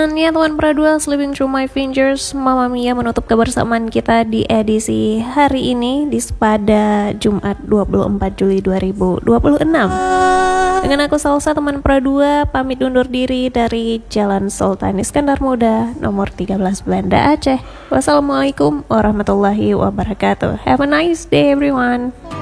Dan ya teman Pradua, Sleeping Through My Fingers, Mamma Mia menutup kebersamaan kita di edisi hari ini pada Jumat 24 Juli 2026. Dengan aku Salsa, teman Pradua, pamit undur diri dari Jalan Sultan Iskandar Muda, nomor 13 Banda Aceh. Wassalamualaikum warahmatullahi wabarakatuh. Have a nice day everyone.